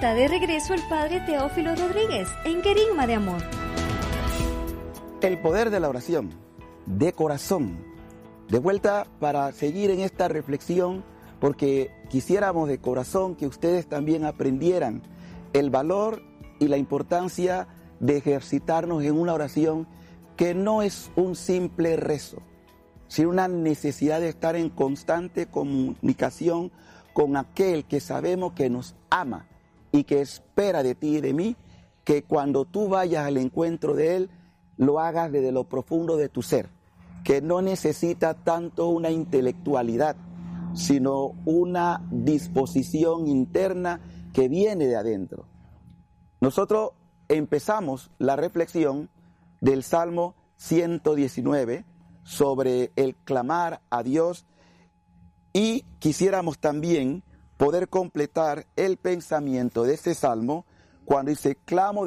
está de regreso el Padre Teófilo Rodríguez en Querigma de Amor. El poder de la oración, de corazón. De vuelta para seguir en esta reflexión, porque quisiéramos de corazón que ustedes también aprendieran el valor y la importancia de ejercitarnos en una oración que no es un simple rezo, sino una necesidad de estar en constante comunicación con aquel que sabemos que nos ama y que espera de ti y de mí, que cuando tú vayas al encuentro de Él, lo hagas desde lo profundo de tu ser, que no necesita tanto una intelectualidad, sino una disposición interna que viene de adentro. Nosotros empezamos la reflexión del Salmo 119 sobre el clamar a Dios y quisiéramos también poder completar el pensamiento de ese salmo cuando dice: clamo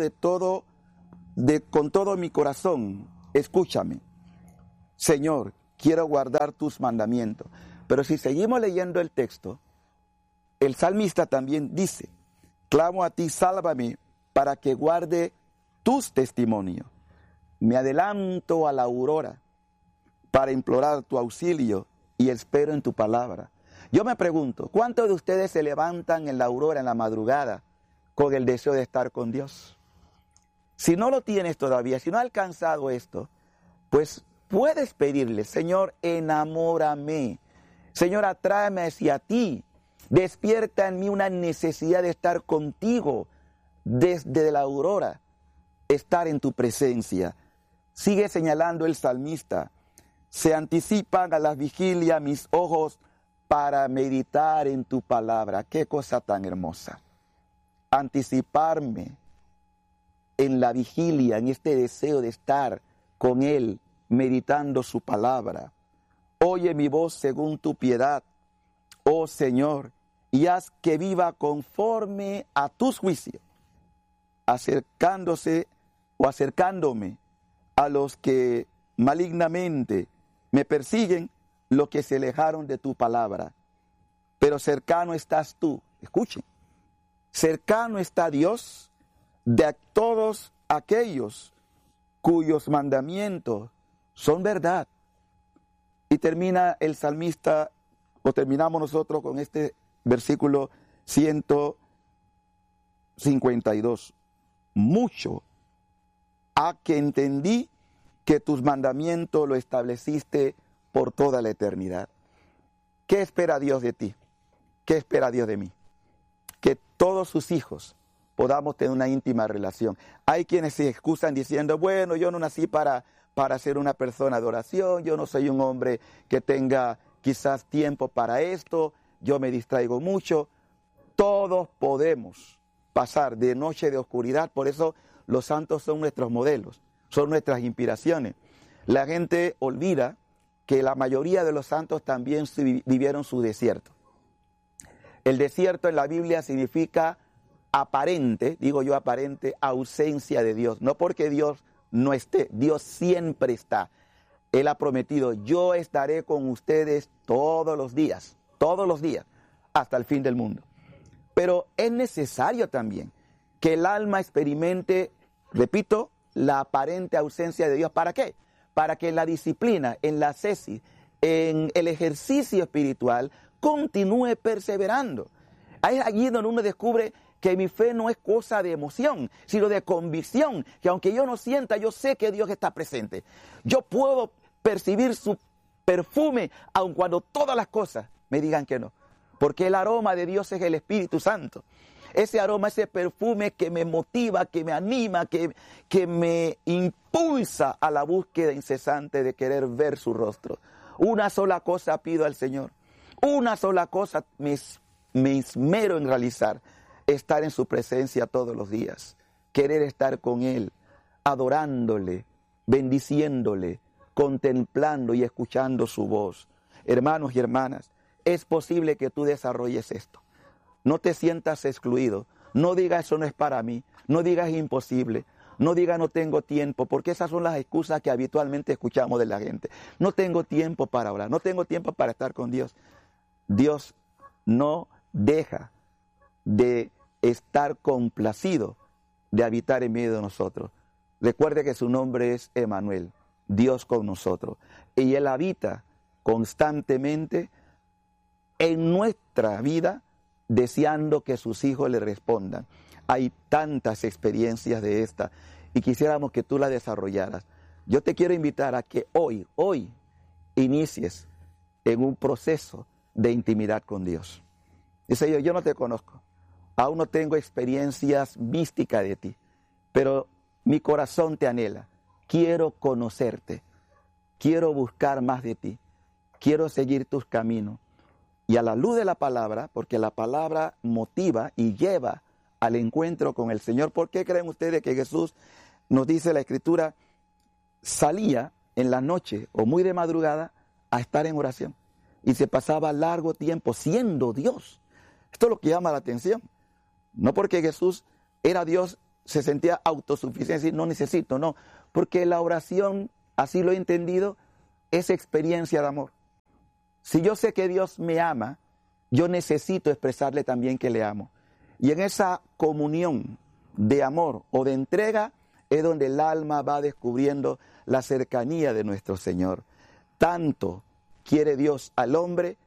con todo mi corazón, escúchame. Señor, quiero guardar tus mandamientos. Pero si seguimos leyendo el texto, el salmista también dice: clamo a ti, sálvame, para que guarde tus testimonios. Me adelanto a la aurora para implorar tu auxilio y espero en tu palabra. Yo me pregunto, ¿cuántos de ustedes se levantan en la aurora, en la madrugada, con el deseo de estar con Dios? Si no lo tienes todavía, si no has alcanzado esto, pues puedes pedirle: Señor, enamórame. Señor, atráeme hacia ti. Despierta en mí una necesidad de estar contigo desde la aurora, estar en tu presencia. Sigue señalando el salmista: se anticipan a la vigilia mis ojos para meditar en tu palabra. Qué cosa tan hermosa. Anticiparme en la vigilia, en este deseo de estar con Él, meditando su palabra. Oye mi voz según tu piedad, oh Señor, y haz que viva conforme a tus juicios, acercándome a los que malignamente me persiguen, los que se alejaron de tu palabra. Pero cercano estás tú, escuchen, cercano está Dios de todos aquellos cuyos mandamientos son verdad. Y termina el salmista, o terminamos nosotros con este versículo 152. Mucho a que entendí que tus mandamientos lo estableciste por toda la eternidad. ¿Qué espera Dios de ti? ¿Qué espera Dios de mí? Que todos sus hijos podamos tener una íntima relación. Hay quienes se excusan diciendo: bueno, yo no nací para ser una persona de oración, yo no soy un hombre que tenga quizás tiempo para esto, yo me distraigo mucho. Todos podemos pasar de noche de oscuridad, por eso los santos son nuestros modelos, son nuestras inspiraciones. La gente olvida que la mayoría de los santos también vivieron su desierto. El desierto en la Biblia significa aparente, digo yo aparente, ausencia de Dios. No porque Dios no esté, Dios siempre está. Él ha prometido: yo estaré con ustedes todos los días, hasta el fin del mundo. Pero es necesario también que el alma experimente, repito, la aparente ausencia de Dios. ¿Para qué? Para que en la disciplina, en la ascesis, en el ejercicio espiritual, continúe perseverando. Es allí donde uno descubre que mi fe no es cosa de emoción, sino de convicción, que aunque yo no sienta, yo sé que Dios está presente. Yo puedo percibir su perfume, aun cuando todas las cosas me digan que no. Porque el aroma de Dios es el Espíritu Santo. Ese aroma, ese perfume que me motiva, que me anima, que me impulsa a la búsqueda incesante de querer ver su rostro. Una sola cosa pido al Señor. Una sola cosa me esmero en realizar: estar en su presencia todos los días. Querer estar con Él, adorándole, bendiciéndole, contemplando y escuchando su voz. Hermanos y hermanas, es posible que tú desarrolles esto. No te sientas excluido. No digas: eso no es para mí. No digas: es imposible. No digas: no tengo tiempo, porque esas son las excusas que habitualmente escuchamos de la gente. No tengo tiempo para orar. No tengo tiempo para estar con Dios. Dios no deja de estar complacido de habitar en medio de nosotros. Recuerde que su nombre es Emmanuel, Dios con nosotros. Y Él habita constantemente en nuestra vida, deseando que sus hijos le respondan. Hay tantas experiencias de esta y quisiéramos que tú las desarrollaras. Yo te quiero invitar a que hoy inicies en un proceso de intimidad con Dios. Dice yo no te conozco, aún no tengo experiencias místicas de ti, pero mi corazón te anhela. Quiero conocerte, quiero buscar más de ti, quiero seguir tus caminos. Y a la luz de la palabra, porque la palabra motiva y lleva al encuentro con el Señor. ¿Por qué creen ustedes que Jesús, nos dice la Escritura, salía en la noche o muy de madrugada a estar en oración? Y se pasaba largo tiempo siendo Dios. Esto es lo que llama la atención. No porque Jesús era Dios, se sentía autosuficiente, no necesito, no. Porque la oración, así lo he entendido, es experiencia de amor. Si yo sé que Dios me ama, yo necesito expresarle también que le amo. Y en esa comunión de amor o de entrega es donde el alma va descubriendo la cercanía de nuestro Señor. Tanto quiere Dios al hombre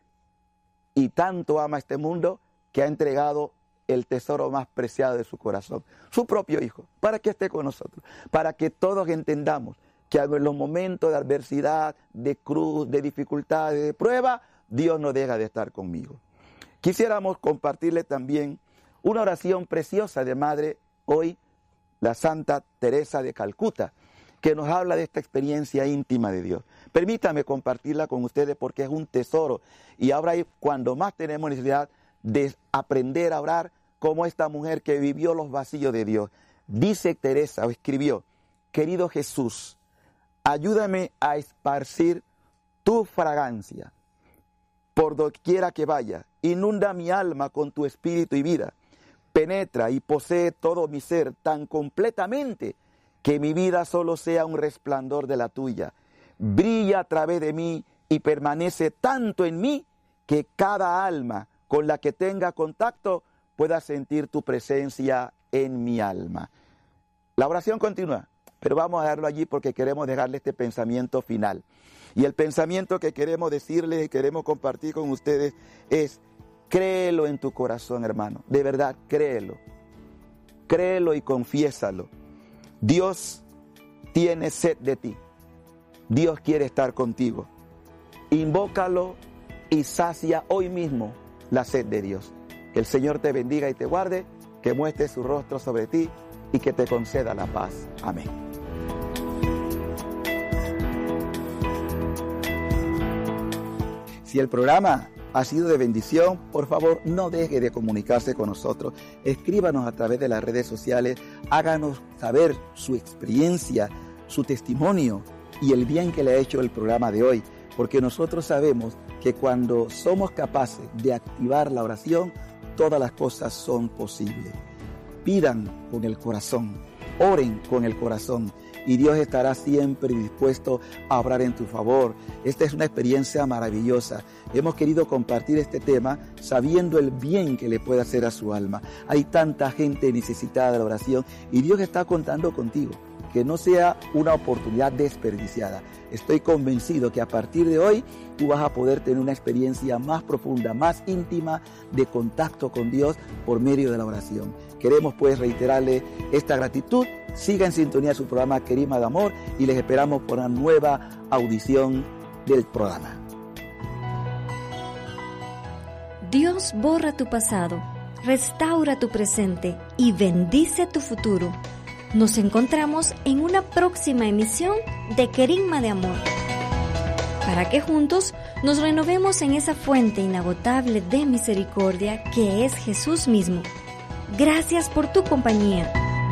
y tanto ama este mundo que ha entregado el tesoro más preciado de su corazón, su propio Hijo, para que esté con nosotros, para que todos entendamos que en los momentos de adversidad, de cruz, de dificultad, de prueba, Dios no deja de estar conmigo. Quisiéramos compartirle también una oración preciosa de madre hoy, la Santa Teresa de Calcuta, que nos habla de esta experiencia íntima de Dios. Permítame compartirla con ustedes porque es un tesoro y ahora es cuando más tenemos necesidad de aprender a orar como esta mujer que vivió los vacíos de Dios. Dice Teresa, o escribió: querido Jesús, ayúdame a esparcir tu fragancia por doquiera que vaya. Inunda mi alma con tu espíritu y vida. Penetra y posee todo mi ser tan completamente que mi vida solo sea un resplandor de la tuya. Brilla a través de mí y permanece tanto en mí que cada alma con la que tenga contacto pueda sentir tu presencia en mi alma. La oración continúa, pero vamos a dejarlo allí porque queremos dejarle este pensamiento final. Y el pensamiento que queremos decirles y queremos compartir con ustedes es: créelo en tu corazón, hermano. De verdad, créelo. Créelo y confiésalo. Dios tiene sed de ti. Dios quiere estar contigo. Invócalo y sacia hoy mismo la sed de Dios. Que el Señor te bendiga y te guarde, que muestre su rostro sobre ti y que te conceda la paz. Amén. Si el programa ha sido de bendición, por favor no deje de comunicarse con nosotros. Escríbanos a través de las redes sociales, háganos saber su experiencia, su testimonio y el bien que le ha hecho el programa de hoy, porque nosotros sabemos que cuando somos capaces de activar la oración, todas las cosas son posibles. Pidan con el corazón, oren con el corazón y Dios estará siempre dispuesto a obrar en tu favor. Esta es una experiencia maravillosa. Hemos querido compartir este tema sabiendo el bien que le puede hacer a su alma. Hay tanta gente necesitada de la oración y Dios está contando contigo. Que no sea una oportunidad desperdiciada. Estoy convencido que a partir de hoy tú vas a poder tener una experiencia más profunda, más íntima de contacto con Dios por medio de la oración. Queremos pues reiterarle esta gratitud. Siga en sintonía su programa Querigma de Amor y les esperamos por una nueva audición del programa. Dios borra tu pasado, restaura tu presente y bendice tu futuro. Nos encontramos en una próxima emisión de Querigma de Amor, para que juntos nos renovemos en esa fuente inagotable de misericordia que es Jesús mismo. Gracias por tu compañía.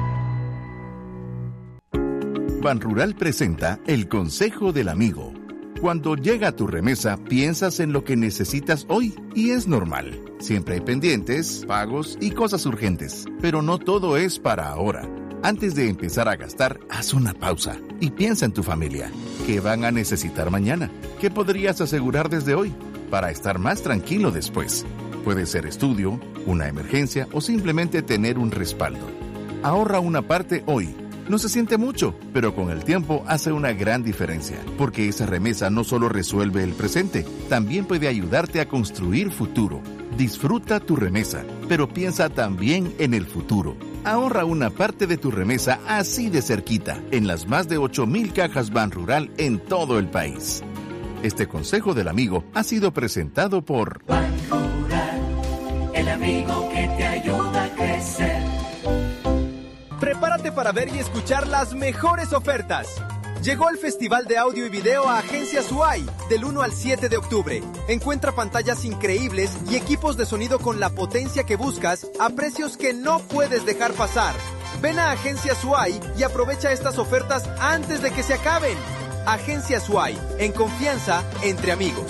Banrural presenta el Consejo del Amigo. Cuando llega tu remesa, piensas en lo que necesitas hoy y es normal. Siempre hay pendientes, pagos y cosas urgentes, pero no todo es para ahora. Antes de empezar a gastar, haz una pausa y piensa en tu familia. ¿Qué van a necesitar mañana? ¿Qué podrías asegurar desde hoy para estar más tranquilo después? Puede ser estudio, una emergencia o simplemente tener un respaldo. Ahorra una parte hoy. No se siente mucho, pero con el tiempo hace una gran diferencia, porque esa remesa no solo resuelve el presente, también puede ayudarte a construir futuro. Disfruta tu remesa, pero piensa también en el futuro. Ahorra una parte de tu remesa así de cerquita, en las más de 8,000 cajas Banrural en todo el país. Este consejo del amigo ha sido presentado por Banrural, el amigo que te ayuda a crecer. Prepárate para ver y escuchar las mejores ofertas. Llegó el Festival de Audio y Video a Agencias UAI del 1 al 7 de octubre. Encuentra pantallas increíbles y equipos de sonido con la potencia que buscas a precios que no puedes dejar pasar. Ven a Agencias UAI y aprovecha estas ofertas antes de que se acaben. Agencias UAI, en confianza entre amigos.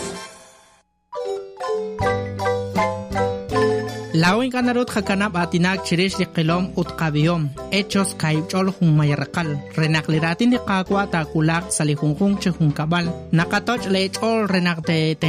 Lawin kanarut hakanap atinak chirish liqilom utqabiyom hechos kaibchol hun mayarqal renak liratin de qaqwa takulak salihunjun chehun kabal nakatoch lechol renak te